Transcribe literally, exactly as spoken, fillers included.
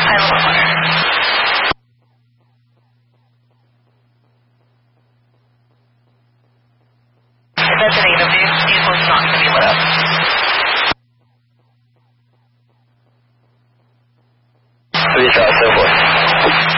If that's a negative, the vehicle is not going to be lit up. Three shot, so forth.